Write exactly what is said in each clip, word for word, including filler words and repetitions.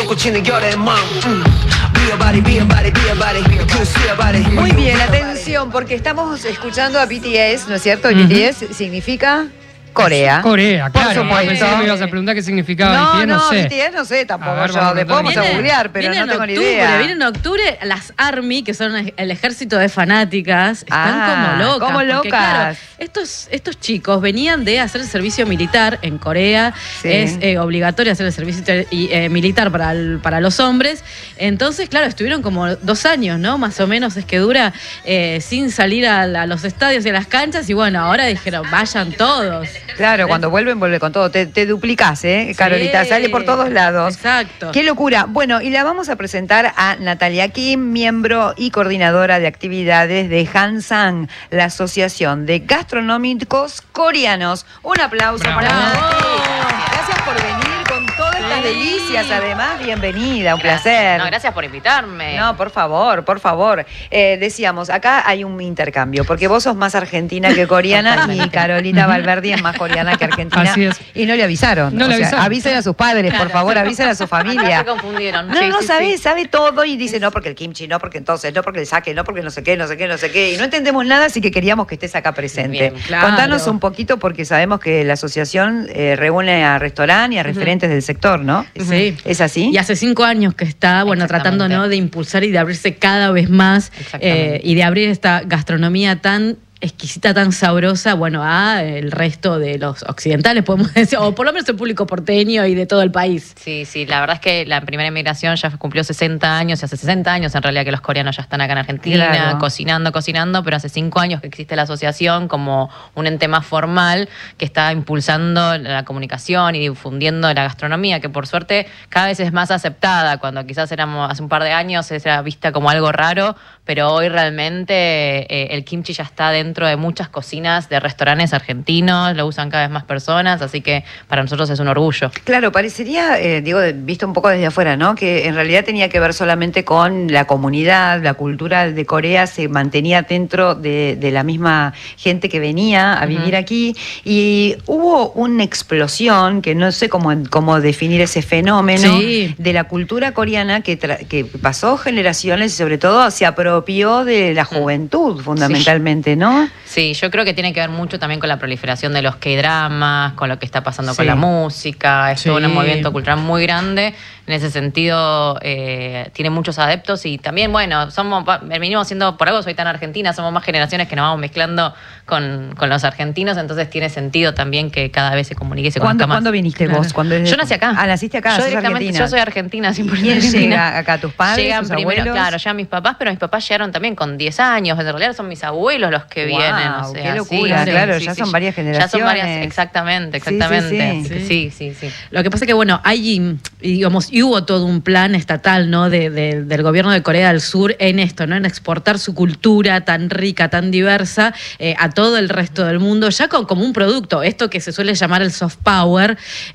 Muy bien, atención, porque estamos escuchando a B T S, ¿no es cierto? Y uh-huh. B T S significa Corea. Corea, por claro. supuesto. Pensé que me ibas a preguntar qué significaba no, B T S, no, no sé. B T S no sé tampoco ver, yo. vamos Después vamos a googlear, pero no tengo octubre, ni idea. Viene en octubre las ARMY, que son el ejército de fanáticas, están ah, como locas. Como locas. Porque, claro, estos, estos chicos venían de hacer el servicio militar en Corea. Sí. Es eh, obligatorio hacer el servicio eh, militar para, el, para los hombres. Entonces, claro, estuvieron como dos años, ¿no? Más o menos es que dura eh, sin salir a, a los estadios y a las canchas. Y bueno, ahora dijeron, vayan todos. Claro, cuando vuelven, vuelve con todo. Te, te duplicás, ¿eh, Carolita? Sí, sale por todos lados. Exacto. ¡Qué locura! Bueno, y la vamos a presentar a Natalia Kim, miembro y coordinadora de actividades de Hansang, la Asociación de Gastronómicos Coreanos. Un aplauso ¡Bravo! para Natalia. Gracias por venir con todas sí. estas delicias. Además, bienvenida, un gracias. placer. No, gracias por invitarme. No, por favor, por favor. Eh, decíamos, acá hay un intercambio, porque vos sos más argentina que coreana y Carolita Valverdi es más coreana que argentina. Así es. Y no le avisaron. No o le sea, avisaron. avisen a sus padres, por favor, avisen a su familia. Acá se confundieron. No, sí, no sí, sabe, sí. sabe todo y dice, no, porque el kimchi, no, porque entonces, no, porque el sake, no, porque no sé qué, no sé qué, no sé qué. Y no entendemos nada, así que queríamos que estés acá presente. Bien, claro. Contanos un poquito, porque sabemos que la asociación eh, reúne a restaurantes y a referentes uh-huh. del sector, ¿no? Sí. ¿Es así? Y hace cinco años que está, bueno, tratando, ¿no?, de impulsar y de abrirse cada vez más eh, y de abrir esta gastronomía tan exquisita, tan sabrosa, bueno, a el resto de los occidentales, podemos decir, o por lo menos el público porteño y de todo el país. Sí, sí, la verdad es que la primera inmigración ya cumplió sesenta años, y hace sesenta años en realidad que los coreanos ya están acá en Argentina, claro. cocinando, cocinando, pero hace cinco años que existe la asociación como un ente más formal que está impulsando la comunicación y difundiendo la gastronomía, que por suerte cada vez es más aceptada, cuando quizás éramos hace un par de años era vista como algo raro, pero hoy realmente eh, el kimchi ya está dentro dentro de muchas cocinas de restaurantes argentinos, lo usan cada vez más personas, así que para nosotros es un orgullo. Claro, parecería, eh, digo, visto un poco desde afuera, ¿no?, que en realidad tenía que ver solamente con la comunidad, la cultura de Corea se mantenía dentro de, de la misma gente que venía a vivir uh-huh. aquí, y hubo una explosión, que no sé cómo, cómo definir ese fenómeno, sí. de la cultura coreana que, tra- que pasó generaciones y sobre todo se apropió de la juventud, fundamentalmente, sí. ¿no? Sí, yo creo que tiene que ver mucho también con la proliferación de los K-dramas, con lo que está pasando sí. con la música. Es sí. todo un movimiento cultural muy grande. En ese sentido, eh, tiene muchos adeptos y también, bueno, somos venimos siendo, por algo soy tan argentina, somos más generaciones que nos vamos mezclando con, con los argentinos, entonces tiene sentido también que cada vez se comunique y se conozca más. ¿Cuándo viniste vos? Claro. ¿Cuándo yo nací acá. Ah, naciste acá, yo sos directamente, argentina. yo soy argentina, cien por ciento ¿Quién argentina. llega acá? ¿Tus padres, Llegan tus primero, abuelos? claro, llegan mis papás, pero mis papás llegaron también con diez años, en realidad son mis abuelos los que wow, vienen. O sea, qué locura, sí, claro, sí, ya sí, son sí. varias generaciones. Ya son varias, exactamente, exactamente. Sí, sí, sí. sí, sí, sí. Lo que pasa es que, bueno, hay, digamos, y hubo todo un plan estatal, ¿no?, de, de, del gobierno de Corea del Sur en esto, ¿no?, en exportar su cultura tan rica, tan diversa, eh, a todo el resto del mundo, ya con, como un producto, esto que se suele llamar el soft power.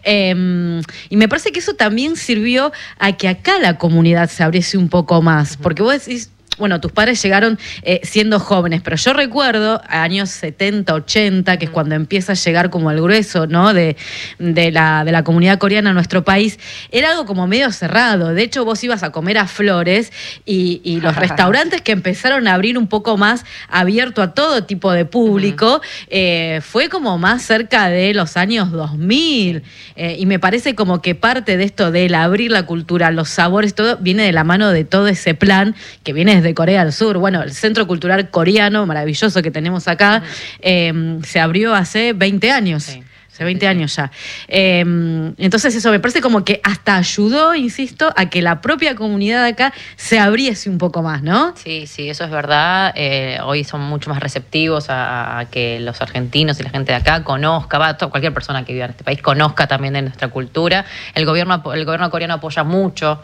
Eh, y me parece que eso también sirvió a que acá la comunidad se abriese un poco más, porque vos decís, bueno, tus padres llegaron eh, siendo jóvenes, pero yo recuerdo años setenta, ochenta, que es cuando empieza a llegar como el grueso, ¿no?, de, de, la, de la comunidad coreana a nuestro país, era algo como medio cerrado. De hecho, vos ibas a comer a Flores y, y los restaurantes que empezaron a abrir un poco más abierto a todo tipo de público, eh, fue como más cerca de los años dos mil. Eh, y me parece como que parte de esto del abrir la cultura, los sabores, todo, viene de la mano de todo ese plan que viene desde Corea del Sur. Bueno, el Centro Cultural Coreano, maravilloso que tenemos acá, uh-huh. eh, se abrió hace veinte años. Sí. Hace veinte años ya. Eh, entonces eso me parece como que hasta ayudó, insisto, a que la propia comunidad de acá se abriese un poco más, ¿no? Sí, sí, eso es verdad. Eh, hoy son mucho más receptivos a, a que los argentinos y la gente de acá conozca, va, cualquier persona que viva en este país conozca también de nuestra cultura. El gobierno, el gobierno coreano apoya mucho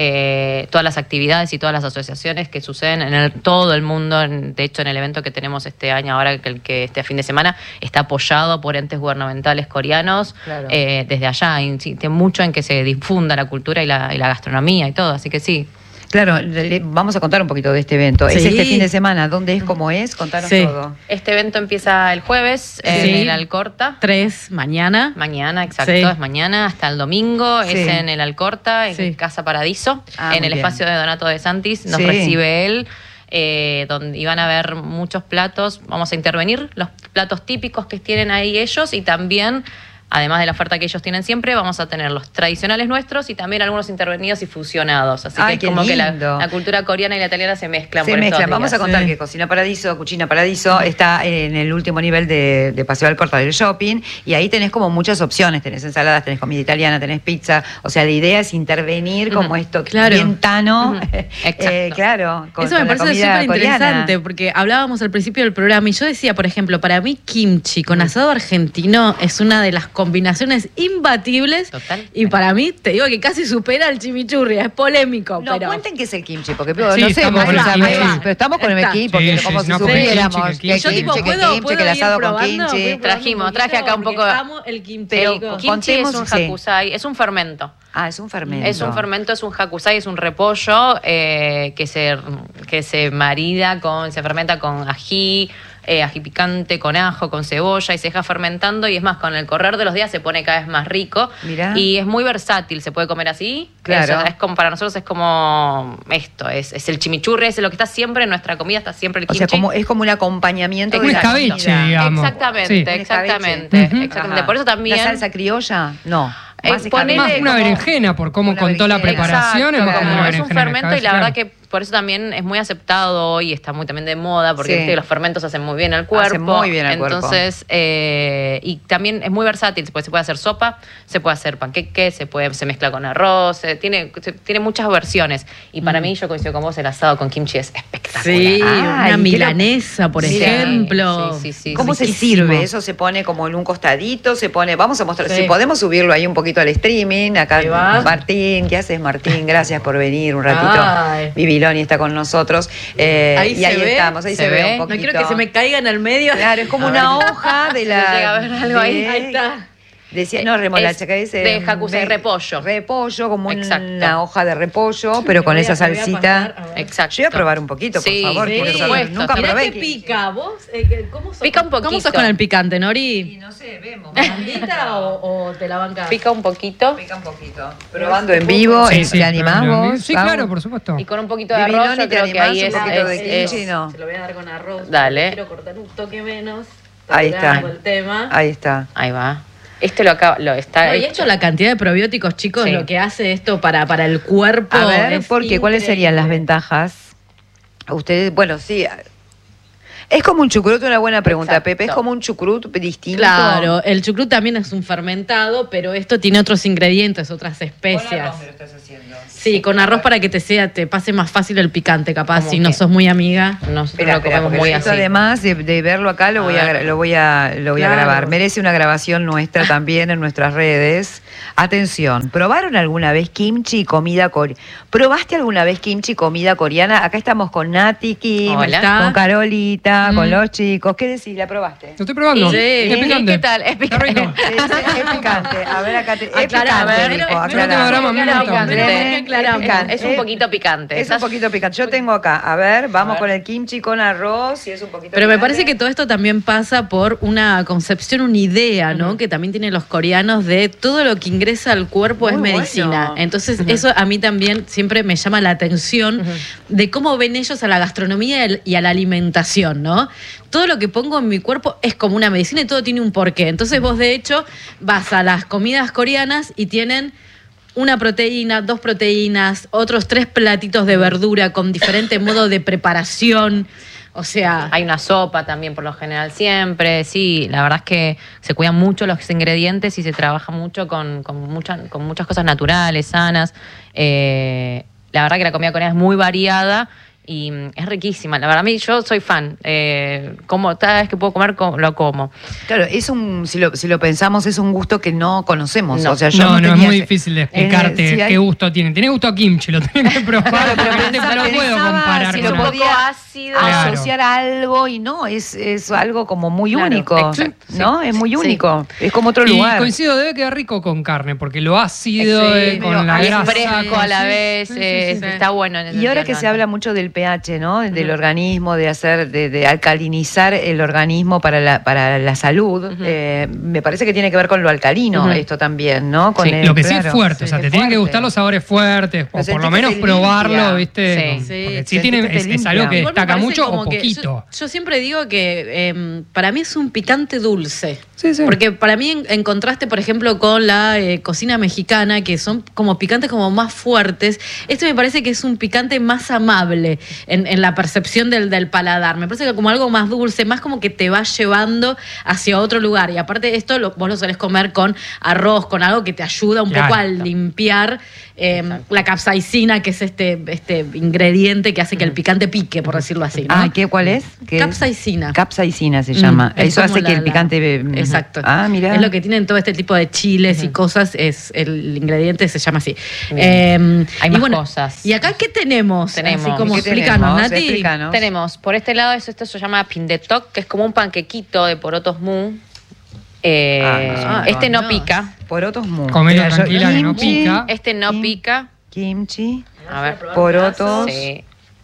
Eh, todas las actividades y todas las asociaciones que suceden en el, todo el mundo. De hecho, en el evento que tenemos este año, ahora que el que este fin de semana, está apoyado por entes gubernamentales coreanos, claro. eh, desde allá. Insiste mucho en que se difunda la cultura y la, y la gastronomía y todo, así que sí. Claro, le, vamos a contar un poquito de este evento. Sí. Es este fin de semana. ¿Dónde es? ¿Cómo es? Contanos Sí. todo. Este evento empieza el jueves en Sí. el Alcorta. Tres, mañana. Mañana, exacto, Sí. es mañana hasta el domingo, Sí. es en el Alcorta, en Sí. Casa Paradiso, Ah, en muy el bien. espacio de Donato de Santis, nos Sí. recibe él, eh, donde iban a ver muchos platos, vamos a intervenir los platos típicos que tienen ahí ellos y también, además de la oferta que ellos tienen siempre, vamos a tener los tradicionales nuestros y también algunos intervenidos y fusionados, así Ay, que qué es como que la, lindo. la cultura coreana y la italiana se mezclan Se por estos mezclan. Vamos a días. contar Sí. que Cocina Paradiso, Cucina Paradiso, está en el último nivel de, de Paseo Alcorta del shopping y ahí tenés como muchas opciones. Tenés ensaladas, tenés comida italiana, tenés pizza. O sea, la idea es intervenir como Ujú. esto Claro. bien tano. Ujú. eh, Exacto. claro, con, Eso me con la parece comida súper coreana. interesante porque hablábamos al principio del programa y yo decía, por ejemplo, para mí kimchi con asado argentino es una de las combinaciones imbatibles. Total. Y para mí, te digo que casi supera el chimichurri, es polémico. No, pero cuenten qué es el kimchi, porque pero, Sí, no sé, estamos porque, con el o sea, kimchi. me- pero estamos con el Está. kimchi, porque Sí, como sí, si no, porque supiéramos kimchi, que que kimchi. yo tipo, kimchi, que ¿puedo, kimchi, puedo que el ir asado con probando? kimchi. Voy probando Trajimos, un traje acá un porque poco- amo el kimchi. Pero chicos. Kimchi Contemos, es un sí. hakusai, es un fermento. Ah, es un fermento. Es un fermento, es un hakusai, es un repollo eh, que se que se marida con, se fermenta con ají, eh, ají picante, con ajo, con cebolla y se deja fermentando y es más, con el correr de los días se pone cada vez más rico. Mirá. Y es muy versátil, se puede comer así. Claro. Eso, es como, para nosotros es como esto, es, es el chimichurri, es lo que está siempre en nuestra comida, está siempre el O kimchi. sea, como, es como un acompañamiento Un de la escabeche, comida. digamos. Exactamente, Sí. Un escabeche. exactamente, Ujú. exactamente. Ajá. Por eso también... ¿La salsa criolla? No. Eh, Más ponele escabeche. Más una como- berenjena, por cómo Una contó la berenjena. preparación, es más Exacto, como como una es un berenjena en fermento la y la verdad cabeza, que por eso también es muy aceptado hoy, está muy también de moda, porque Sí. viste que los fermentos hacen muy bien al cuerpo. Hacen muy bien al cuerpo. Entonces, eh, y también es muy versátil, se puede, se puede hacer sopa, se puede hacer panqueque, se puede, se mezcla con arroz, eh, tiene, se- tiene muchas versiones. Y para mí, yo coincido con vos, el asado con kimchi es espectacular. Sí, Ay, una qué lo- milanesa, por Sí, ejemplo. sí, sí, sí. ¿Cómo se riquísimo. sirve? Eso se pone como en un costadito, se pone, vamos a mostrar, Sí. si podemos subirlo ahí un poquito al streaming, acá Ahí va. Martín, ¿qué haces Martín? Gracias por venir un ratito. Ay. Viviloni está con nosotros. Eh, Ahí y se ahí ve. estamos, ahí se, Se ve, ve. un No poquito. quiero que se me caiga en el medio. Claro, es como A una ver. hoja de Se la. llega a ver algo ahí. de- Ahí está. Decía, no, remolacha, Es que dice. de hakusai, repollo. Repollo, como Exacto. una hoja de repollo, pero con Voy a- esa me voy a salsita. pasar, a ver. Exacto. Yo voy a probar un poquito, por Sí, favor. sí, quiero por saber. supuesto. Nunca Mirá probé. que pica. ¿Vos eh, cómo sos, Pica un ¿Cómo poquito. sos con el picante, Nori? no sé, vemos. ¿Blandita o, o te la bancas? Pica un poquito Pica un poquito. Probando en vivo, Sí, ¿te sí, animás probando en vos? vivo. Sí, Pau? claro, por supuesto. y con un poquito de Viviloni, arroz, yo ¿te creo que animás ahí un es, poquito de es- kimchi? es- no. Se lo voy a dar con arroz. Dale. Quiero cortar un toque menos. Ahí Ahora está. hago el tema. Ahí está. Ahí va. Este lo acaba, lo está No, y hecho. esto, la cantidad de probióticos, chicos, Sí. lo que hace esto para, para el cuerpo. A ver, es ¿por qué? ¿Cuáles serían las increíble. ventajas? Ustedes, bueno, sí. Es como un chucrut, una buena pregunta, Exacto. Pepe. Es como un chucrut distinto. Claro, el chucrut también es un fermentado, pero esto tiene otros ingredientes, otras Con especias. arroz me lo estás haciendo. Sí, con arroz para que te sea, te pase más fácil el picante, capaz, Como si no que- sos muy amiga. Nosotros Espera, lo espera, comemos porque muy esto así. además de, de verlo acá lo A voy a, ver. gra- lo voy a lo voy a Claro. grabar. Merece una grabación nuestra también en nuestras redes. Atención, ¿probaron alguna vez kimchi y comida coreana? ¿Probaste alguna vez kimchi y comida coreana? Acá estamos con Nati Kim, Hola. con Carolita, Mm. con los chicos. ¿Qué decís? ¿La probaste? Lo estoy probando. Sí. Es ¿Y picante. qué tal? Es Está picante. rico. Es, es picante. A ver, acá te, es Aclará, picante, a ver, dijo, pero- aclará. pero te habrá más Aclará, minutos. picante. Es Aclaramos. picante. Es un poquito picante. Es un Estás- poquito picante. Yo tengo acá, a ver, vamos ver. con el kimchi con arroz y es un poquito Pero me picante. parece que todo esto también pasa por una concepción, una idea, ¿no? Que también tienen los coreanos de todo lo que ingresa al cuerpo Muy es medicina. bueno. Entonces, eso a mí también siempre me llama la atención de cómo ven ellos a la gastronomía y al- y a la alimentación, ¿no? Todo lo que pongo en mi cuerpo es como una medicina y todo tiene un porqué. Entonces, vos de hecho vas a las comidas coreanas y tienen una proteína, dos proteínas, otros tres platitos de verdura con diferente modo de preparación. O sea, Hay una sopa también por lo general siempre, sí, la verdad es que se cuidan mucho los ingredientes y se trabaja mucho con, con, mucha- con muchas cosas naturales, sanas. Eh, la verdad que la comida coreana es muy variada y es riquísima. La verdad, a mí yo soy fan. Eh, como cada vez que puedo comer, lo como. Claro, es un, si lo, si lo pensamos, es un gusto que no conocemos. No, o sea, yo no, no, no es tenía muy ese- difícil de explicarte Eh, si hay- qué gusto tiene. Tiene gusto a kimchi, lo tenés que probar. Claro, pero porque no te- pensaba- no puedo pensaba comparar si con lo algo. podía Un poco ácido. Claro. asociar a algo y no, es, es algo como muy Claro, único. exacto, sí. ¿No? Es muy Sí. único. Es como otro Y lugar. coincido, debe quedar rico con carne, porque lo ácido Sí, eh, con pero la Y es grasa. fresco a la sí, vez, sí, sí, eh, sí. está bueno. En ese Y ahora sentido, que se ¿no? habla mucho del pH, ¿no? Del organismo, de hacer, de, de alcalinizar el organismo para la, para la salud, Ujú. eh, me parece que tiene que ver con lo alcalino Ujú. esto también, ¿no? Con Sí, el- lo que sí es claro, fuerte, o sea, sí, te es tienen que fuerte. gustar los sabores fuertes, o Pero por lo sentís menos que te probarlo, limpia. ¿viste? Sí. Con- Sí, porque sí sentís tiene, que te es, es limpia. algo que Igual me destaca parece mucho o como que poquito. Yo, yo siempre digo que eh, para mí es un picante dulce. Sí, sí. Porque para mí, en, en contraste, por ejemplo, con la eh, cocina mexicana, que son como picantes como más fuertes, este me parece que es un picante más amable en, en la percepción del, del paladar. Me parece que como algo más dulce, más como que te va llevando hacia otro lugar. Y aparte esto lo, vos lo solés comer con arroz, con algo que te ayuda un Claro. poco a limpiar eh, la capsaicina, que es este, este ingrediente que hace que el picante pique, por decirlo así, ¿no? Ah, ¿qué, ¿cuál es? ¿Qué es? Capsaicina. Capsaicina se Mm, llama. es Eso como hace que la- el picante... la- mm, Exacto. Ah, mira. Es lo que tienen todo este tipo de chiles y cosas, es el ingrediente se llama así. Bien. Eh, Hay y más bueno, cosas. ¿Y acá qué tenemos? Tenemos. Así como ¿Qué explícanos, tenemos? Nati. Explícanos. Tenemos, por este lado, eso, esto se llama pindetok, que es como un panquequito de porotos mu. Eh, Ah, no, este no, no. pica. Porotos mu. Comelo Mira, yo- tranquila, que no kimchi, pica. Este no Kim- pica. Kimchi, A ver. porotos. Sí.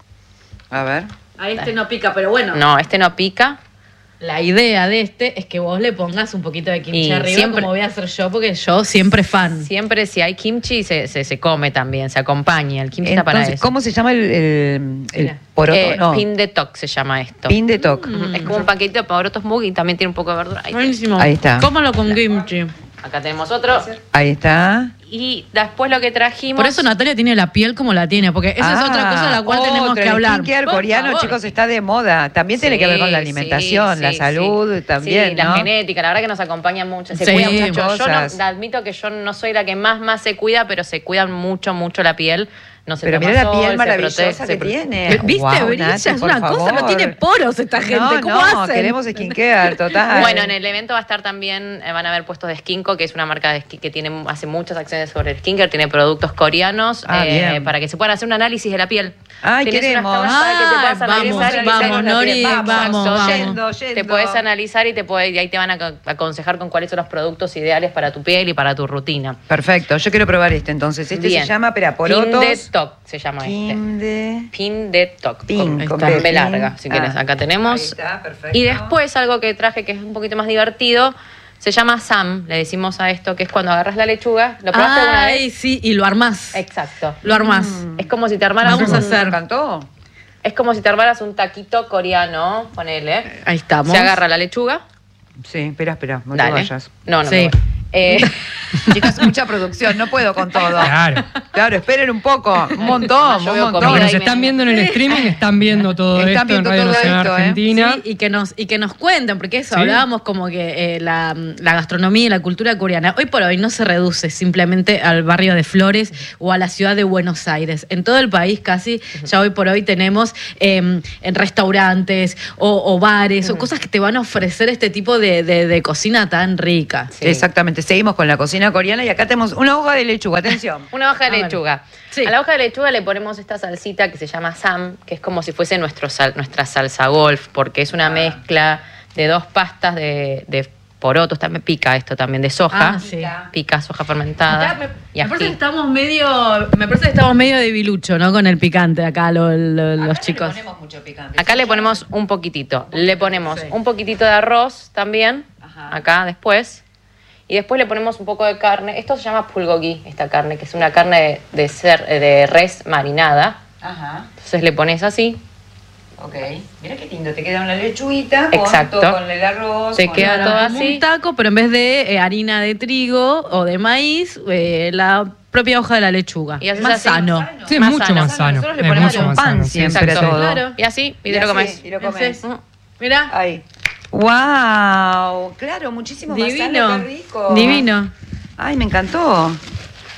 A ver. A este no pica, pero bueno. No, este no pica. La idea de este es que vos le pongas un poquito de kimchi Y arriba, siempre- como voy a hacer yo, porque yo siempre fan. Siempre si hay kimchi se, se, se come también, se acompaña. El kimchi está para Entonces, eso. ¿cómo se llama el, el, el Mira. poroto? Eh, no. Pindetok se llama esto. Pin de toc. Ujú. Es como un paquetito de porotos mu y también tiene un poco de verdura. Ahí, Buenísimo. Ahí está. Cómalo con kimchi. acá tenemos otro. Ahí está. Y después lo que trajimos. Por eso Natalia tiene la piel como la tiene, porque esa es Ah, otra cosa de la cual tenemos otro, que el hablar. skincare Por coreano, favor. chicos, está de moda. También tiene que ver con la Sí, alimentación, sí, la sí, salud sí. también, Sí, ¿no? la genética, la verdad que nos acompaña mucho, se Sí, cuida mucho. Yo cosas. no, admito que yo no soy la que más más se cuida, pero se cuida mucho, mucho la piel. No se Pero toma mira la sol, piel se maravillosa protege, que se pro- tiene. ¿Viste? Guau, Brilla, Nati, es por una cosa, no favor. tiene poros esta gente. No, ¿Cómo no, hacen? queremos skincare, total. Bueno, en el evento va a estar también, eh, van a haber puestos de Skinco, que es una marca de skin que tiene, hace muchas acciones sobre el skincare, tiene productos coreanos Ah, eh, bien. para que se puedan hacer un análisis de la piel. Ay, Tenés queremos. unas cámaras para que te puedas Ah, analizar vamos, y vamos, tenés la piel. Nori, vamos, Exacto, vamos. Yendo, yendo. Te puedes analizar y te puede, y ahí te van a co- aconsejar con cuáles son los productos ideales para tu piel y para tu rutina. Perfecto, yo quiero probar este entonces. Este Bien. se llama, espera, porotos. Pindetok se llama Pin este. de... Pindetok. Pin, con, con con B. B larga, si Ah, quieres. Acá tenemos. ahí está, perfecto. Y después algo que traje que es un poquito más divertido, se llama Sam, le decimos a esto, que es cuando agarras la lechuga. ¿Lo probaste alguna Ay, vez? sí, y lo armás. Exacto. Lo armás. Es como si te armaras Vamos un, a hacer. ¿Me encantó? es como si te armaras un taquito coreano, ponele. Ahí estamos. Se agarra la lechuga. Sí, espera, espera, no Dale. te vayas. No, no Sí. me voy. Eh, Chicos, mucha producción, no puedo con todo. Claro. Claro, esperen un poco, un montón, Yo un veo montón. Los que comida nos y están me- viendo en el streaming están viendo todo Están esto en viendo Radio todo Nacional esto, ¿eh? Argentina. Sí, y que nos y que nos cuenten, porque eso Sí. hablábamos como que eh, la, la gastronomía y la cultura coreana hoy por hoy no se reduce simplemente al barrio de Flores o a la ciudad de Buenos Aires. En todo el país casi ya hoy por hoy tenemos eh, en restaurantes o, o bares o cosas que te van a ofrecer este tipo de, de- de cocina tan rica. Sí. Exactamente, seguimos con la cocina coreana y acá tenemos una hoja de lechuga, atención. Una hoja de A ver. lechuga. Sí. A la hoja de lechuga le ponemos esta salsita que se llama Sam, que es como si fuese nuestro sal- nuestra salsa golf, porque es una mezcla de dos pastas de, de porotos, también pica esto también, de soja. Ah, sí. Pica soja fermentada. Acá me, y me parece que ají. estamos medio, me parece que estamos medio de bilucho, ¿no? Con el picante acá lo- lo- los chicos. mucho picante. Acá le ponemos un poquitito. Le ponemos Sí. un poquitito de arroz también, Ajá. acá después. Y después le ponemos un poco de carne. Esto se llama bulgogi, esta carne, que es una carne de, de, cer- de res marinada. Ajá, Entonces le pones así. ok. Mira qué lindo, te queda una lechuguita con, Exacto. todo- con el arroz. Te con queda la- todo Como así. un taco, pero en vez de eh, harina de trigo o de maíz, eh, la propia hoja de la lechuga. Y haces más así. sano. Sí, es Más mucho sano. más sano. Nosotros le Es ponemos mucho un más pan sano, sí, siempre sí, a sí. todo. Claro. Y así, y Y te lo así, comes. y lo comes. Ese. Mirá, Ahí. ¡Wow! Claro, muchísimo más divino. sano, qué rico. Divino. Ay, me encantó.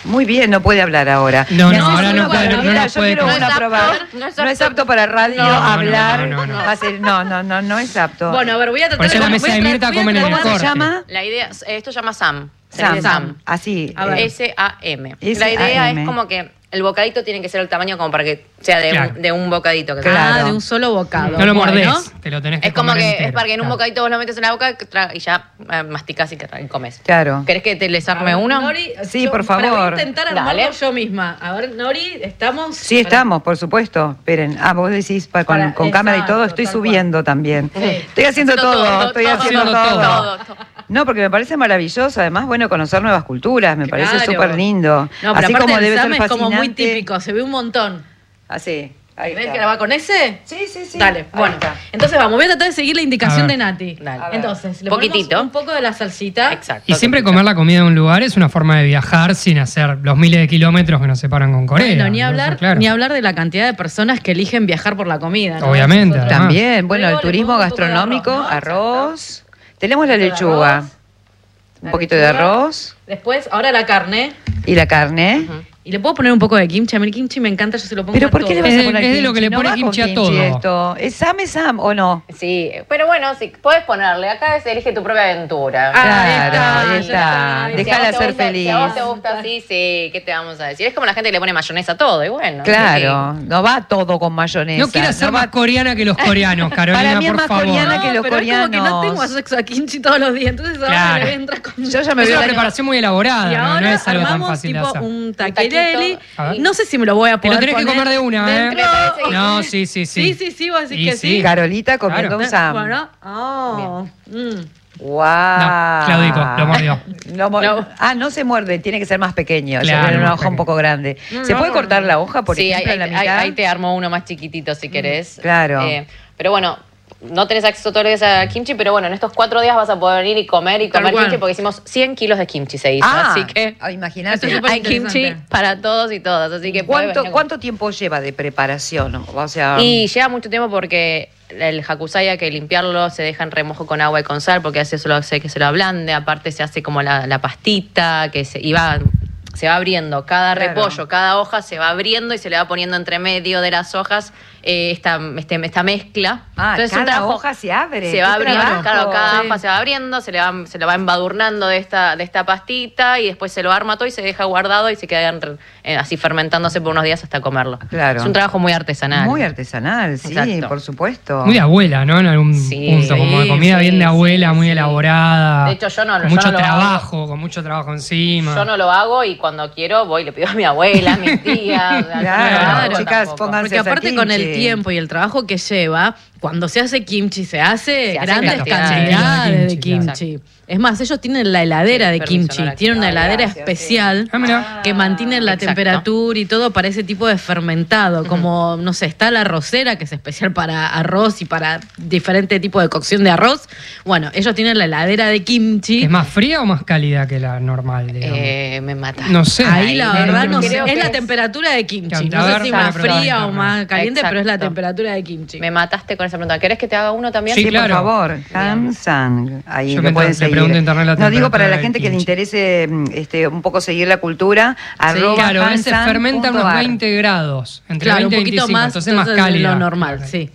Muy bien, no puede hablar ahora. No, Me no, haces ahora una no puede- cuadrita, no nos yo puede quiero comer. una No es probar. apto, no es No es apto. apto para radio, No, no, hablar. no, no, no. hacer- no, no, no, no es apto. Bueno, a ver, voy a tratar Por eso de- la voy a mesa de tra- Mirta voy a comen en el tratar- ¿Cómo se corte. llama? La idea, esto se llama Sam. Se Sam. dice Sam. Así. A ver. eh, S A M. S La A M. idea es como que el bocadito tiene que ser el tamaño como para que sea de, Claro. un, de un bocadito. Que Claro. Ah, de un solo bocado. No lo Bueno, mordés, te lo tenés que Es como comer que entero. es para que en un Claro. bocadito vos lo metes en la boca tra- y ya eh, masticás y, tra- y comes. Claro. ¿Querés que te les A arme ver, uno? Nori, Sí, yo- por para, voy favor. a intentar armarlo Dale. yo misma. A ver, Nori, ¿estamos? Sí, estamos, por supuesto. Esperen. Ah, vos decís pa- con, Para- con cámara y todo. exacto, Estoy tal subiendo también. Sí. Estoy haciendo Haciendo todo, todo, estoy todo, haciendo haciendo todo. todo, todo. No, porque me parece maravilloso. Además, bueno, conocer nuevas culturas. Me parece Claro. súper lindo. No, pero Así aparte como el debe Sam ser es como muy fascinante. típico, se ve un montón. Así. Ahí ¿Ves está. que la va con ese? Sí, sí, sí. Dale, Ahí bueno. está. Entonces vamos, voy a tratar de seguir la A indicación ver. de Nati. Dale. A ver. Entonces, le Poquitito. ponemos un poco de la salsita. Exacto. Y siempre comer la comida de un lugar es una forma de viajar sin hacer los miles de kilómetros que nos separan con Corea. Bueno, ni ¿no? hablar, Claro. ni hablar de la cantidad de personas que eligen viajar por la comida. ¿no? Obviamente, Eso es otra- además. También, bueno, Luego el le turismo pongo un poco de gastronómico, arroz, ¿no? arroz. Tenemos la Un poco de lechuga. arroz. Un La poquito de lechuga. arroz Después, ahora la carne. y la carne. Ujú. Y le puedo poner un poco de kimchi. A mí el kimchi me encanta, yo se lo pongo Pero a ¿por qué le todo. vas Es a de- poner es de lo kimchi? que le No pone va con kimchi a todo. esto. ¿Es Sam, es Sam o no? Sí, pero bueno, sí, puedes ponerle. Acá es elige tu propia aventura. Ah, ahí Claro, está, ahí ya está. está. Si a Déjala vos te ser gusta- feliz. Si a vos te gusta así, sí, ¿qué te vamos a decir? Es como la gente que le pone mayonesa a todo, y bueno. Claro, no va todo con mayonesa. No quieras ser va- más coreana que los coreanos, Carolina, Para mí es por más favor. coreana que los pero es como que no coreanos. tengo acceso a kimchi todos los días, entonces ahora Claro. le entra con... Yo ya me Es veo una la- preparación muy elaborada, Y ¿no? ahora No es algo tan armamos fácil de tipo hacer. un taquito. taquirelli. A ver. No sé si me lo voy a Te lo poder tenés que poner comer de una, ¿eh? dentro. Me parece que- No, sí, sí, sí. Sí, sí, sí, vos decís Y que sí. sí. Carolita comiendo Claro. un Sam. Bueno, oh, mm. Wow. No, Claudico, lo mordió. No mo- No. Ah, no se muerde, tiene que ser más pequeño. Claro, o sea, tener una más hoja un pequeño. poco grande. ¿Se No, puede no, cortar no. la hoja, por sí, ejemplo, ahí, en la ahí- mitad? ahí te armo uno más chiquitito si querés. claro. Eh, pero bueno, no tenés acceso todos los días a kimchi, pero bueno, en estos cuatro días vas a poder ir y comer y Tal comer cual. kimchi porque hicimos cien kilos de kimchi se hizo. Ah, así que ah, imagínate. Esto es súper hay kimchi interesante. para todos y todas. Así que puede ¿Cuánto, venir a ¿Cuánto tiempo lleva de preparación? O sea, Y lleva mucho tiempo porque el hakusai hay que limpiarlo, se deja en remojo con agua y con sal porque hace eso lo hace que se lo ablande, aparte se hace como la, la pastita, que se, y va, se va abriendo, cada Claro. repollo, cada hoja se va abriendo y se le va poniendo entre medio de las hojas eh, esta, este, esta mezcla. ah, Entonces, es un cada trabajo- hoja se abre. se va qué abriendo, trabajo. claro, cada Sí. hoja se va abriendo, se le va, se lo va embadurnando de esta, de esta pastita y después se lo arma todo y se deja guardado y se queda en- eh, así fermentándose por unos días hasta comerlo. Claro. Es un trabajo muy artesanal. Muy artesanal, sí, Exacto. por supuesto. Muy de abuela, ¿no? En algún Sí, punto, como de sí, comida sí, bien de abuela, sí, muy sí. elaborada. De hecho, yo no- Con yo mucho no lo trabajo, con mucho trabajo encima. Yo no lo hago y cuando quiero voy y le pido a mi abuela, a mis tías. o sea, yo no lo Claro, hago chicas, tampoco. pongan- Porque hacer aparte con el kimchi. tiempo y el trabajo que lleva, cuando se hace kimchi, se hace Se hacen grandes cantidades. cantidades de de kimchi, kimchi. Es más, ellos tienen la heladera Sí, de permiso, kimchi, no la tienen una quiero. heladera Gracias, especial Ah, mirá. que mantiene la Exacto. temperatura y todo para ese tipo de fermentado. Como, no sé, está la arrocera, que es especial para arroz y para diferente tipo de cocción de arroz. Bueno, ellos tienen la heladera de kimchi. ¿Es más fría o más cálida que la normal, digamos? Eh, me mata. No sé. Ahí la Ahí, verdad no sé, creo es que la es- temperatura de kimchi. A No ver, sé si para más probar fría o internet. más caliente, pero es la Exacto. temperatura de kimchi. Me mataste con esa pregunta. ¿Querés que te haga uno también? Sí, Sí, claro. por favor, Han Sang. Ahí Yo lo me pueden le seguir. pregunto en internet la No digo para temperatura la del gente que le kimchi. interese mm, este, un poco seguir la cultura. arroba Claro, han ese sang fermenta a punto unos ar. veinte grados. Entre Claro, un veinte y poquito veinticinco, más, entonces más entonces, de cálida. lo normal, sí.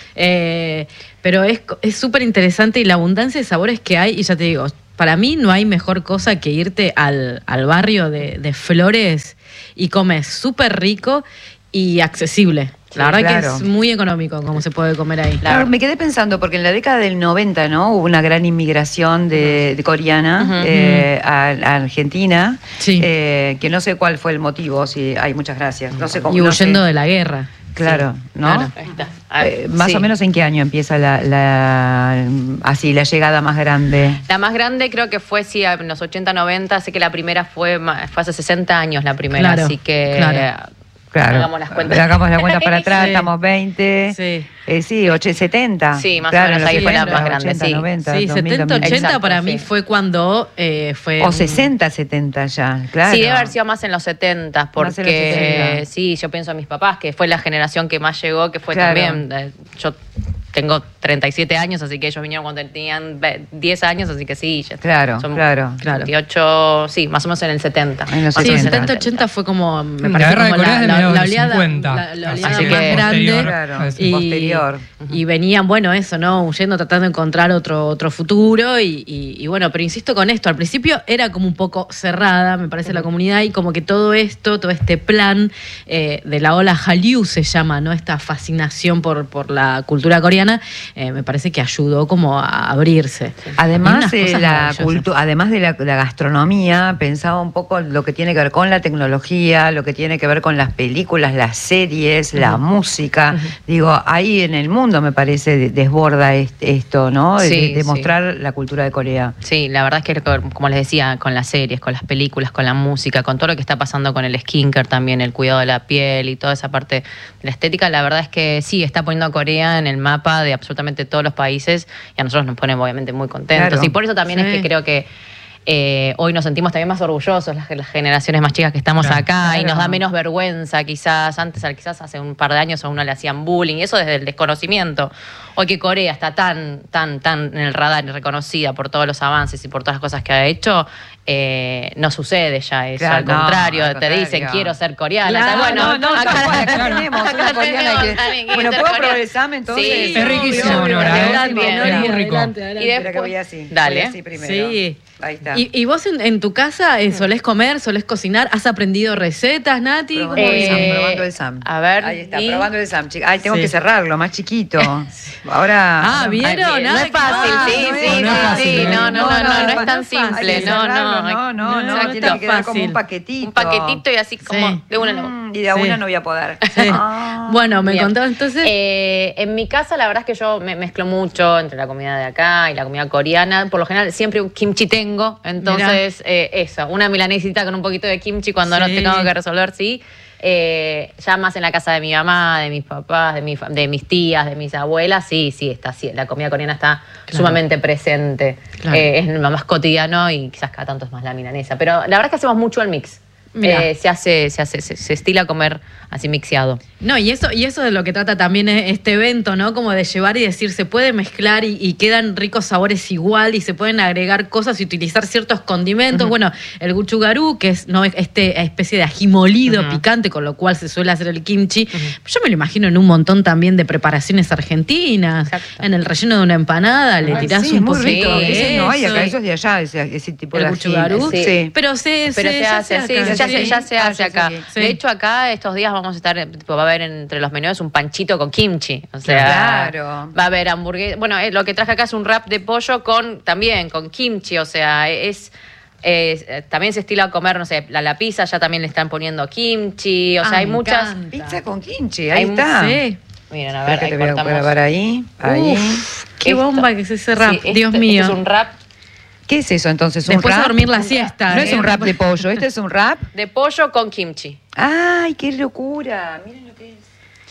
Eh, pero es es súper interesante y la abundancia de sabores que hay, y ya te digo, para mí no hay mejor cosa que irte al, al barrio de, de Flores y comes súper rico y accesible. La Sí, verdad claro. que es muy económico como se puede comer ahí. Claro, me quedé pensando, porque en la década del noventa, ¿no? Hubo una gran inmigración de, de coreana Ujú. eh, a, a Argentina, Sí. eh, que no sé cuál fue el motivo, si hay muchas gracias. No sé cómo. Y no huyendo sé. de la guerra. Claro, ¿no? claro. Ahí está. Ah, Eh, más sí. o menos en qué año empieza la, la así la llegada más grande. La más grande creo que fue, sí, en los ochenta, noventa. Sé que la primera fue, ma- fue hace sesenta años la primera. Claro, así que claro. Claro. hagamos las cuentas. Hagamos las cuentas para atrás, Sí. estamos veinte. Sí. Eh, sí, ocho, setenta. Sí, más o Claro, menos, en los ahí fue la setenta, más grande, ochenta, sí. noventa, Sí, dos mil, setenta, dos mil. ochenta Exacto, para mí sí. fue cuando eh, fue... O un- sesenta, setenta ya, claro. Sí, debe haber sido más en los setenta, Más en los porque setenta. sí, yo pienso en mis papás, que fue la generación que más llegó, que fue Claro. también, eh, yo tengo treinta y siete años, así que ellos vinieron cuando tenían diez años, así que sí, ya claro, son claro, veintiocho, sí, más o menos en el setenta. En los Sí, setenta. setenta, ochenta fue como, me La parece, guerra de como Corea la, es de la, mediados la de los oleada, cincuenta. la, la Así oleada que más posterior, grande. claro, y, posterior. y venían, bueno, eso, ¿no? Huyendo, tratando de encontrar otro, otro futuro. Y, y, y bueno, pero insisto con esto, al principio era como un poco cerrada, me parece, la comunidad, y como que todo esto, todo este plan eh, de la ola Hallyu se llama, ¿no? Esta fascinación por, por la cultura coreana, eh, me parece que ayudó como a abrirse. Además, Y unas eh, cosas la maravillosas. cultu- además de la, la gastronomía, pensaba un poco lo que tiene que ver con la tecnología, lo que tiene que ver con las películas, las series, la música. Digo, ahí en el mundo me parece de- desborda est- esto, ¿no? De- Sí, de, de sí. mostrar la cultura de Corea. Sí, la verdad es que, como les decía, con las series, con las películas, con la música, con todo lo que está pasando con el skincare también, el cuidado de la piel y toda esa parte de la estética, la verdad es que sí, está poniendo a Corea en el mapa de absolutamente todos los países y a nosotros nos pone obviamente muy contentos. Claro. Y por eso también Sí. es que creo que eh, hoy nos sentimos también más orgullosos, las, las generaciones más chicas que estamos Claro. acá, y Claro. nos da menos vergüenza quizás. Antes, quizás hace un par de años a uno le hacían bullying, y eso desde el desconocimiento. Hoy que Corea está tan, tan, tan en el radar y reconocida por todos los avances y por todas las cosas que ha hecho, eh, no sucede ya eso. Claro, al no, contrario, al te contrario. dicen quiero ser coreana. Claro, bueno, no, no, acá, tal cual, acá claro. tenemos una acá coreana tenemos que... también, Bueno, ser ¿puedo probar coreana? el examen entonces? Sí, Es riquísimo, obvio, Nora, ¿eh? adelante, Bien, Nora, muy rico. adelante, adelante. Y Espera que después- voy así. Dale. Voy así primero. Sí. Ahí está. ¿Y, y vos en, en tu casa eh, solés comer, solés cocinar? ¿Has aprendido recetas, Nati? Probando ¿Cómo el es? Sam, Eh, probando el Sam. a ver, Ahí está, y- probando el Sam, chica. Ay, tengo Sí. que cerrarlo, más chiquito. Ahora. Ah, ¿vieron? Ay, no Nada es fácil, que- sí, no sí, es sí, fácil, sí, ¿eh? no, no, no, no, no es tan no es fácil. simple, Hay que no, cerrarlo, no. no, no, no, No, tiene no que quedar como fácil. un paquetito. Un paquetito y así como Sí. de una lo- Mm, y de a Sí. una no voy a poder. Sí. Ah. Bueno, me Bien. contaba entonces. Eh, en mi casa la verdad es que yo me mezclo mucho entre la comida de acá y la comida coreana. Por lo general siempre un kimchi tengo, entonces eh, eso, una milanesita con un poquito de kimchi cuando no Sí. tengo que resolver, sí. Eh, ya más en la casa de mi mamá, de mis papás, de, mi, fa- de mis tías, de mis abuelas, sí, sí, está, sí, la comida coreana está Claro. sumamente presente. Claro. Eh, es lo más cotidiano y quizás cada tanto es más la milanesa. Pero la verdad es que hacemos mucho el mix. Mirá. Eh, se hace, se hace, se, se estila comer así mixeado. No, y eso, y eso de lo que trata también es este evento, ¿no? Como de llevar y decir, se puede mezclar y, y quedan ricos sabores igual y se pueden agregar cosas y utilizar ciertos condimentos. Bueno, el gochugaru, que es no este especie de ají molido Ujú. picante, con lo cual se suele hacer el kimchi. Yo me lo imagino en un montón también de preparaciones argentinas. Exacto. En el relleno de una empanada le Ay, tirás sí, un muy poquito rico. de Ese no hay eso. acá, eso es de allá, ese, ese tipo ¿El de gochugaru? ají. Sí. Pero se, Pero se, ya hace, sí, acá. ya, se, ya se Ah, hace ya acá. sé, sí. De hecho, acá estos días vamos a estar, eh, tipo, va a haber entre los menús un panchito con kimchi. O sea, Claro. va a haber hamburguesa. Bueno, eh, lo que traje acá es un wrap de pollo con también con kimchi. O sea, es. eh, también se estila comer, no sé, la, la pizza ya también le están poniendo kimchi. O sea, Ah, hay me muchas. encanta. Pizza con kimchi, ahí Hay mu- está. Sí. Miren, a Espera ver, que ahí te voy a cortamos. grabar ahí. Ahí. Uf, qué Esto- bomba que es ese rap, Sí, este- Dios mío. Este es un wrap ¿Qué es eso entonces? ¿Un Después rap? a dormir la siesta. No ¿eh? es un rap de pollo, este es un rap. de pollo con kimchi. ¡Ay, qué locura! Miren lo que es.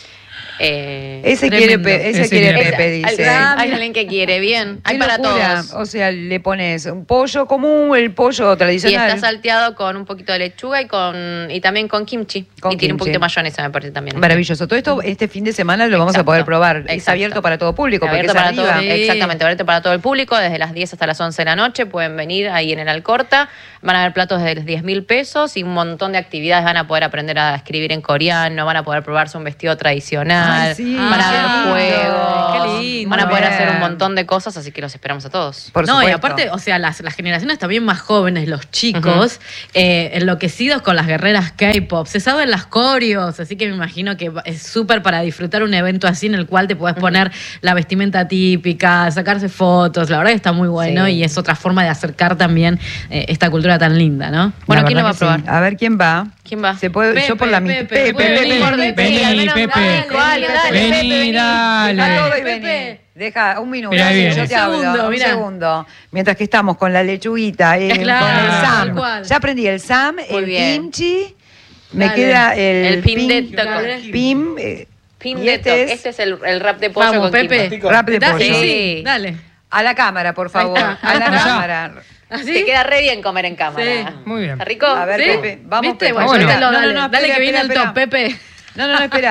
Eh, Ese Tremendo. quiere, Pe- ese Ese quiere quiere. Pepe, Hay- dice. Hay alguien que quiere, bien. Hay Qué para locura. todos. O sea, le pones un pollo común, el pollo Y tradicional. está salteado con un poquito de lechuga y con y también con kimchi. Con y tiene un kimchi. poquito de mayonesa, me parece también. Maravilloso. Todo esto este fin de semana lo vamos a Exacto. poder probar. Es Exacto. abierto para todo público, porque Abierto es para arriba. todo, Sí. exactamente, abierto para todo el público, desde las diez hasta las once de la noche. Pueden venir ahí en el Alcorta. Van a haber platos de diez mil pesos y un montón de actividades. Van a poder aprender a escribir en coreano, van a poder probarse un vestido tradicional, Ay, sí, van a qué ver lindo, juegos, qué lindo. van a poder Muy hacer un bien. montón de cosas, así que los esperamos a todos. Por no, y supuesto. aparte, o sea, las, las generaciones también más jóvenes, los chicos, eh, enloquecidos con las guerreras K-pop, se saben las coreos, así que me imagino que es súper para disfrutar un evento así en el cual te puedes poner la vestimenta típica, sacarse fotos, la verdad que está muy bueno Sí. y es otra forma de acercar también eh, esta cultura tan linda, ¿no? Bueno, La ¿quién lo va a verdad que probar? sí. A ver quién va. ¿Quién va? Se puede, yo Pepe, por la mitad. Pepe, Pepe, vení, Pepe, vení, Pepe. al menos Pepe. dale, dale, dale, Vení, Pepe, vení. dale. Dale, Pepe. vení. Deja un minuto, Mirá, ahí viene. yo Un te hablo. segundo, un mirá. segundo. Mientras que estamos con la lechuguita, eh, Claro, con el tal Sam. cual. Ya aprendí el Sam, Muy el bien. kimchi. Me Dale. queda el, El pim de pim- toco. pim, eh, Pin y de este toc. es Este es el, el rap de pollo Vamos, con Pepe. kimchi. rap de Da- pollo. sí, Sí. dale. A la cámara, por favor. Ahí está. A la Allá. cámara. ¿Así? Te queda re bien comer en cámara. Sí. Muy bien. ¿Está rico? A ver, ¿Sí? Pepe, vamos, ¿Viste? Pepe. Bueno, Bueno. suéltalo, No, no, dale, no, dale espera, que viene espera, el top, espera. Pepe. No, no, no, espera.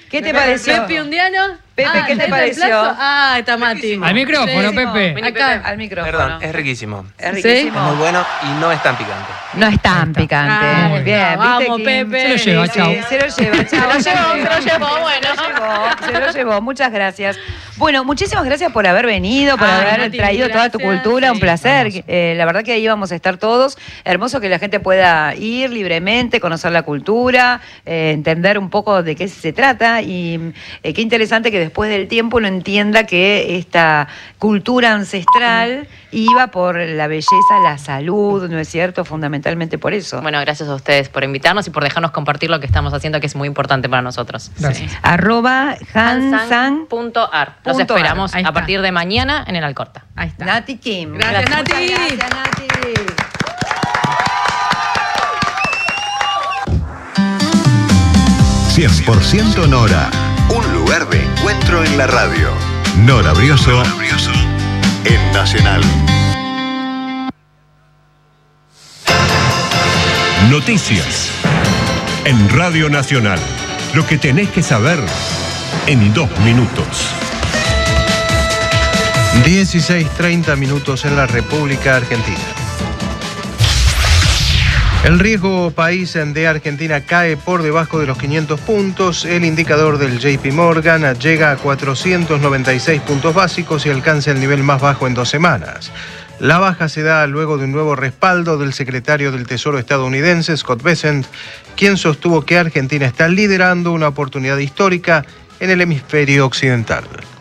¿Qué te pareció? Pepe Undiano. Pepe, ah, ¿qué te pareció? Ah, está Mati. Al micrófono, Sí. Pepe. Acá. Al micrófono. Perdón, es riquísimo. Es ¿Sí? riquísimo. Es muy bueno y no es tan picante. No es tan picante. Ah, Muy bien, bien. ¿viste Vamos, que- Pepe. Se lo lleva, Sí, chao. se lo lleva, chao. Se lo llevó, se lo llevó, bueno. Se lo llevó, se lo llevó. Muchas gracias. Bueno, muchísimas gracias por haber venido, por Ay, haber Mati, traído toda tu gracias. cultura. Un Sí, placer. Eh, la verdad que ahí vamos a estar todos. Hermoso que la gente pueda ir libremente, conocer la cultura, eh, entender un poco de qué se trata y eh, qué interesante que después del tiempo uno entienda que esta cultura ancestral iba por la belleza, la salud, ¿no es cierto? Fundamentalmente por eso. Bueno, gracias a ustedes por invitarnos y por dejarnos compartir lo que estamos haciendo, que es muy importante para nosotros. Gracias. Arroba hansan. punto ar. Los Punto ar. esperamos Ahí a está. partir de mañana en el Alcorta. Ahí está. Nati Kim. Gracias, Muchas Nati. Gracias, Nati. cien por ciento Nora. Un lugar de encuentro en la radio. Nora Brioso. En Nacional. Noticias. En Radio Nacional. Lo que tenés que saber en dos minutos. dieciséis treinta minutos en la República Argentina. El riesgo país de Argentina cae por debajo de los quinientos puntos. El indicador del J P Morgan llega a cuatrocientos noventa y seis puntos básicos y alcanza el nivel más bajo en dos semanas. La baja se da luego de un nuevo respaldo del secretario del Tesoro estadounidense, Scott Bessent, quien sostuvo que Argentina está liderando una oportunidad histórica en el hemisferio occidental.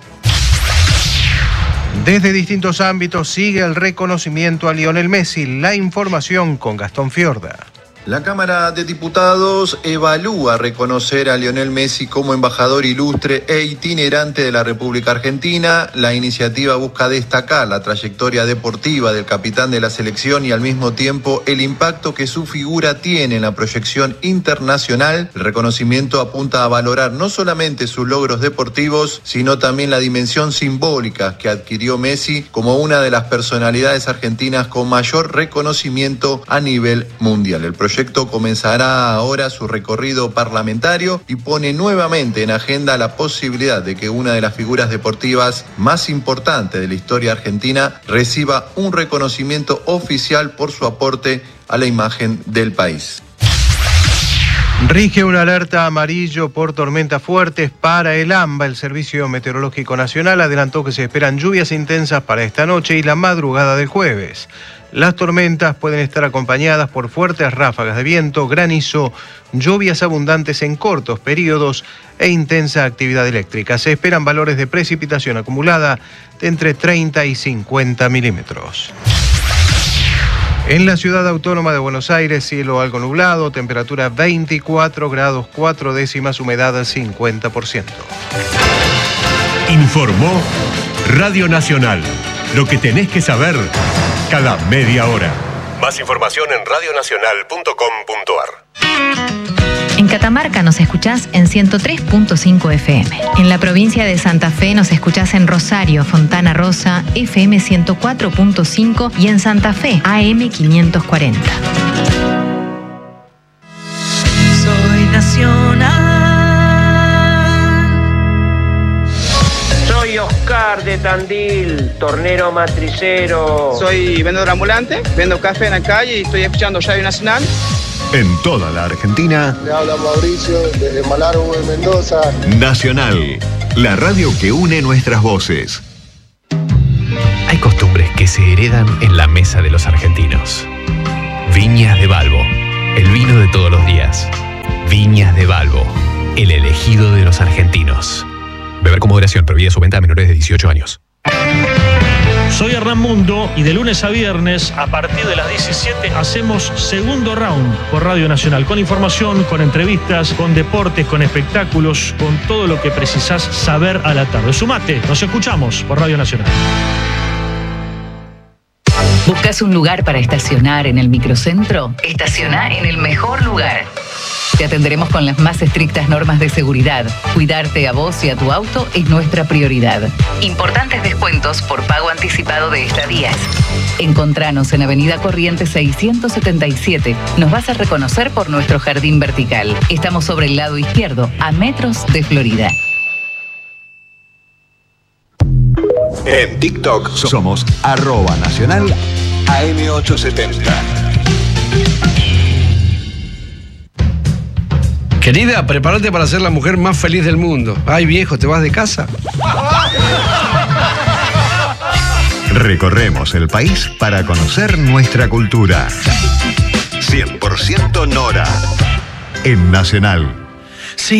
Desde distintos ámbitos sigue el reconocimiento a Lionel Messi. La información con Gastón Fiorda. La Cámara de Diputados evalúa reconocer a Lionel Messi como embajador ilustre e itinerante de la República Argentina. La iniciativa busca destacar la trayectoria deportiva del capitán de la selección y al mismo tiempo el impacto que su figura tiene en la proyección internacional. El reconocimiento apunta a valorar no solamente sus logros deportivos, sino también la dimensión simbólica que adquirió Messi como una de las personalidades argentinas con mayor reconocimiento a nivel mundial. El proyecto El proyecto comenzará ahora su recorrido parlamentario y pone nuevamente en agenda la posibilidad de que una de las figuras deportivas más importantes de la historia argentina reciba un reconocimiento oficial por su aporte a la imagen del país. Rige una alerta amarillo por tormentas fuertes para el AMBA. El Servicio Meteorológico Nacional adelantó que se esperan lluvias intensas para esta noche y la madrugada del jueves. Las tormentas pueden estar acompañadas por fuertes ráfagas de viento, granizo, lluvias abundantes en cortos periodos e intensa actividad eléctrica. Se esperan valores de precipitación acumulada de entre treinta y cincuenta milímetros. En la ciudad autónoma de Buenos Aires, cielo algo nublado, temperatura veinticuatro grados cuatro décimas, humedad cincuenta por ciento. Informó Radio Nacional. Lo que tenés que saber cada media hora. Más información en radionacional punto com punto ar. En Catamarca nos escuchás en ciento tres punto cinco F M. En la provincia de Santa Fe nos escuchás en Rosario, Fontana Rosa, F M ciento cuatro punto cinco y en Santa Fe, A M quinientos cuarenta. Soy nacional. Soy Oscar de Tandil, tornero matricero. Soy vendedor ambulante, vendo café en la calle y estoy escuchando Radio Nacional. En toda la Argentina. Le habla Mauricio desde Malargüe, Mendoza. Nacional, la radio que une nuestras voces. Hay costumbres que se heredan en la mesa de los argentinos. Viñas de Balbo, el vino de todos los días. Viñas de Balbo, el elegido de los argentinos. Beber con moderación, prohibida su venta a menores de dieciocho años. Soy Hernán Mundo y de lunes a viernes, a partir de las diecisiete, hacemos Segundo Round por Radio Nacional. Con información, con entrevistas, con deportes, con espectáculos, con todo lo que precisás saber a la tarde. Sumate, nos escuchamos por Radio Nacional. ¿Buscas un lugar para estacionar en el microcentro? Estaciona en el mejor lugar. Te atenderemos con las más estrictas normas de seguridad. Cuidarte a vos y a tu auto es nuestra prioridad. Importantes descuentos por pago anticipado de estadías. Encontranos en Avenida Corrientes seiscientos setenta y siete. Nos vas a reconocer por nuestro jardín vertical. Estamos sobre el lado izquierdo, a metros de Florida. En TikTok somos arroba nacional A M ochocientos setenta. Querida, prepárate para ser la mujer más feliz del mundo. Ay, viejo, ¿te vas de casa? Recorremos el país para conocer nuestra cultura. cien por ciento Nora en Nacional.